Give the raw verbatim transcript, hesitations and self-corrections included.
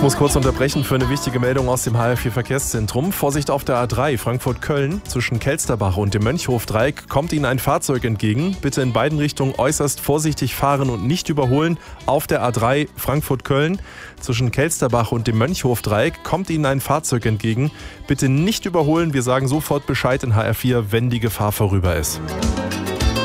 Ich muss kurz unterbrechen für eine wichtige Meldung aus dem H R vier Verkehrszentrum. Vorsicht auf der A drei Frankfurt-Köln. Zwischen Kelsterbach und dem Mönchhof-Dreieck kommt Ihnen ein Fahrzeug entgegen. Bitte in beiden Richtungen äußerst vorsichtig fahren und nicht überholen. Auf der A drei Frankfurt-Köln. Zwischen Kelsterbach und dem Mönchhof-Dreieck kommt Ihnen ein Fahrzeug entgegen. Bitte nicht überholen. Wir sagen sofort Bescheid in H R vier, wenn die Gefahr vorüber ist.